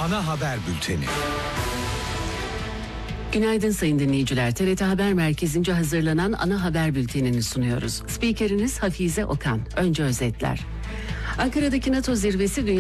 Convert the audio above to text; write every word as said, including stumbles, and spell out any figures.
Ana haber bülteni. Günaydın sayın dinleyiciler. T R T Haber Merkezi'nce hazırlanan ana haber bültenini sunuyoruz. Spikeriniz Hafize Okan. Önce özetler. Ankara'daki NATO zirvesi dünya